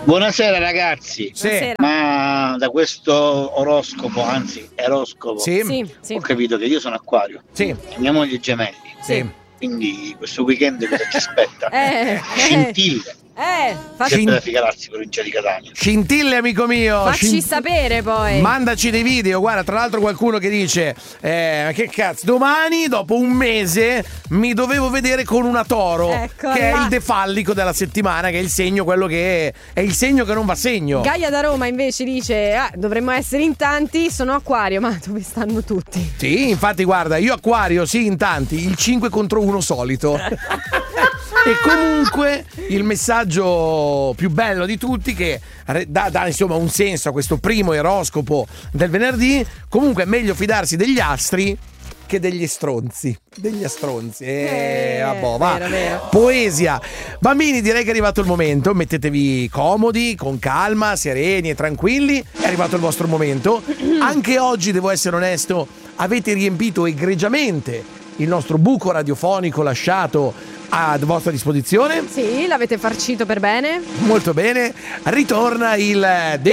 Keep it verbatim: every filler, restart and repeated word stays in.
Buonasera ragazzi. Sì. Ma da questo oroscopo, anzi eroscopo, Sì. Sì, sì. ho capito che io sono Acquario Sì. e mia moglie è Gemelli. Sì. Quindi questo weekend cosa ci aspetta? Eh, eh, Scintille. eh, facci, Sempre da figararsi provincia di Catania. Scintille, amico mio. facci Scin- sapere poi. Mandaci dei video, guarda, tra l'altro qualcuno che dice eh, che cazzo, domani dopo un mese mi dovevo vedere con una toro, Ecco che là. è il defallico della settimana, che è il segno, quello che è, è il segno che non va segno. Gaia da Roma invece dice ah, dovremmo essere in tanti, sono Acquario, ma dove stanno tutti? Sì, infatti guarda, io Acquario sì in tanti, il cinque contro uno solito. E comunque il messaggio più bello di tutti che dà, dà insomma un senso a questo primo oroscopo del venerdì, comunque è meglio fidarsi degli astri che degli stronzi, degli astronzi. Eh, Eh, vabbè, va. vero, vero. Poesia. Bambini, direi che è arrivato il momento, mettetevi comodi, con calma, sereni e tranquilli, è arrivato il vostro momento. Anche oggi, devo essere onesto, avete riempito egregiamente il nostro buco radiofonico lasciato a vostra disposizione. Sì, l'avete farcito per bene? Molto bene, ritorna il